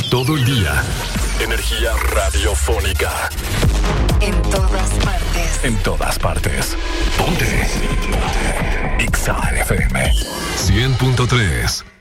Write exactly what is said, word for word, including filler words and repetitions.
Todo el día. Energía radiofónica. En todas partes. En todas partes. Ponte. Ponte. Exa F M. cien punto tres.